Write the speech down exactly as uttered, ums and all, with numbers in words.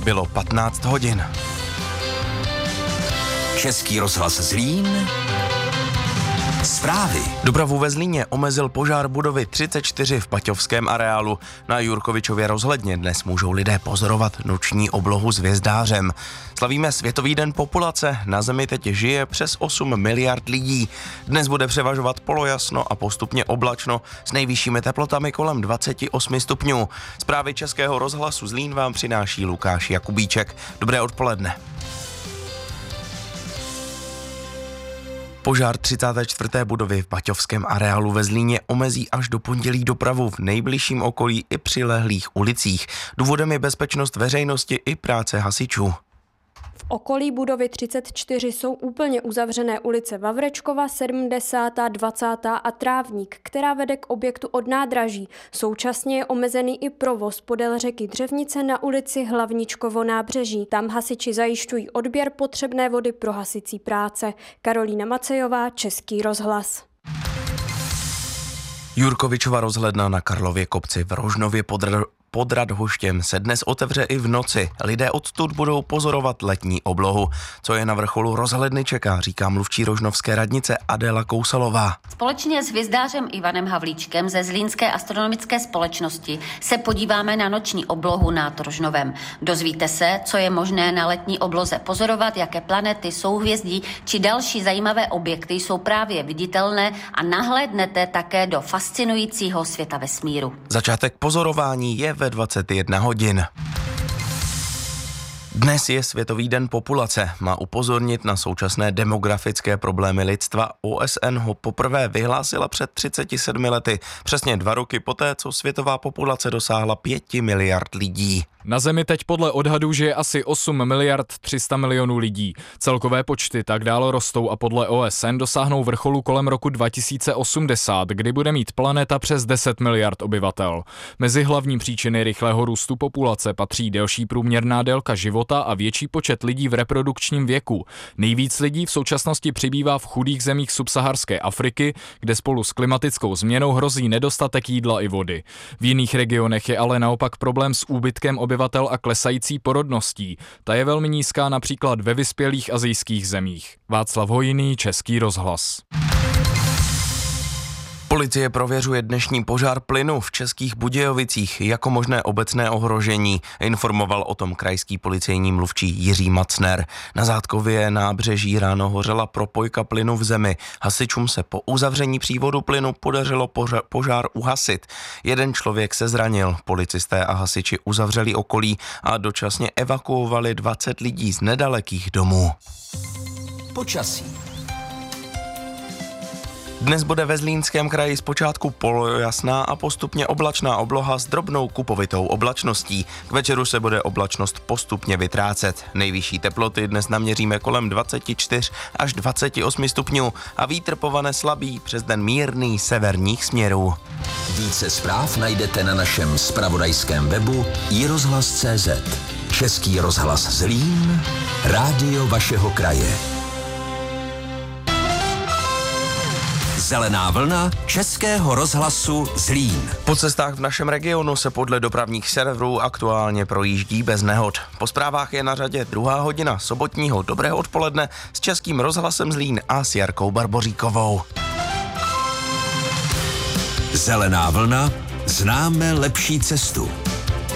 Bylo patnáct hodin. Český rozhlas Zlín. Zprávy. Dopravu ve Zlíně omezil požár budovy třicet čtyři v Paťovském areálu. Na Jurkovičově rozhledně dnes můžou lidé pozorovat noční oblohu s hvězdářem. Slavíme Světový den populace, na Zemi teď žije přes osm miliard lidí. Dnes bude převažovat polojasno a postupně oblačno s nejvyššími teplotami kolem dvacet osm stupňů. Zprávy Českého rozhlasu Zlín vám přináší Lukáš Jakubíček. Dobré odpoledne. Požár třicáté čtvrté budovy v Paťovském areálu ve Zlíně omezí až do pondělí dopravu v nejbližším okolí i přilehlých ulicích. Důvodem je bezpečnost veřejnosti i práce hasičů. V okolí budovy třicet čtyři jsou úplně uzavřené ulice Vavrečkova, sedmdesátá, dvacátá a Trávník, která vede k objektu od nádraží. Současně je omezený i provoz podél řeky Dřevnice na ulici Hlavničkovo nábřeží. Tam hasiči zajišťují odběr potřebné vody pro hasicí práce. Karolína Macejová, Český rozhlas. Jurkovičova rozhledna na Karlově kopci v Rožnově pod Pod Radhoštěm se dnes otevře i v noci. Lidé odtud budou pozorovat letní oblohu. Co je na vrcholu rozhledny čeká, říká mluvčí rožnovské radnice Adéla Kousalová. Společně s hvězdářem Ivanem Havlíčkem ze Zlínské astronomické společnosti se podíváme na noční oblohu nad Rožnovem. Dozvíte se, co je možné na letní obloze pozorovat, jaké planety, souhvězdí či další zajímavé objekty jsou právě viditelné a nahlédnete také do fascinujícího světa vesmíru. Začátek pozorování je ve dvacet jedna hodin. Dnes je Světový den populace. Má upozornit na současné demografické problémy lidstva. O S N ho poprvé vyhlásila před třiceti sedmi lety, přesně dva roky poté, co světová populace dosáhla pěti miliard lidí. Na Zemi teď podle odhadů žije asi osm miliard tři sta milionů lidí. Celkové počty tak dále rostou a podle O S N dosáhnou vrcholu kolem roku dva tisíce osmdesát, kdy bude mít planeta přes deset miliard obyvatel. Mezi hlavní příčiny rychlého růstu populace patří delší průměrná délka života a větší počet lidí v reprodukčním věku. Nejvíc lidí v současnosti přibývá v chudých zemích subsaharské Afriky, kde spolu s klimatickou změnou hrozí nedostatek jídla i vody. V jiných regionech je ale naopak problém s úbytkem obyvatel a klesající porodností. Ta je velmi nízká například ve vyspělých asijských zemích. Václav Hojný, Český rozhlas. Policie prověřuje dnešní požár plynu v Českých Budějovicích jako možné obecné ohrožení. Informoval o tom krajský policejní mluvčí Jiří Macner. Na Zátkově nábřeží ráno hořela propojka plynu v zemi. Hasičům se po uzavření přívodu plynu podařilo požár uhasit. Jeden člověk se zranil. Policisté a hasiči uzavřeli okolí a dočasně evakuovali dvacet lidí z nedalekých domů. Počasí. Dnes bude ve Zlínském kraji zpočátku polojasná a postupně oblačná obloha s drobnou kupovitou oblačností. K večeru se bude oblačnost postupně vytrácet. Nejvyšší teploty dnes naměříme kolem dvacet čtyři až dvacet osm stupňů a vítr povane slabý, přes den mírný severních směrů. Více zpráv najdete na našem zpravodajském webu i rozhlas tečka cé zet. Český rozhlas Zlín, rádio vašeho kraje. Zelená vlna Českého rozhlasu Zlín. Po cestách v našem regionu se podle dopravních serverů aktuálně projíždí bez nehod. Po zprávách je na řadě druhá hodina sobotního dobrého odpoledne s Českým rozhlasem Zlín a s Jarkou Barboříkovou. Zelená vlna, známe lepší cestu.